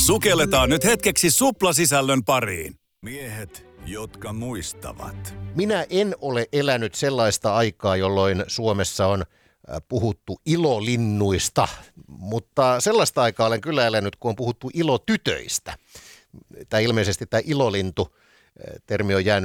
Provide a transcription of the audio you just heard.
Sukelletaan nyt hetkeksi suplasisällön pariin. Miehet, jotka muistavat. Minä en ole elänyt sellaista aikaa, jolloin Suomessa on puhuttu ilolinnuista, mutta sellaista aikaa olen kyllä elänyt, kun on puhuttu ilotytöistä. Ilmeisesti tämä ilolintu-termi on jäänyt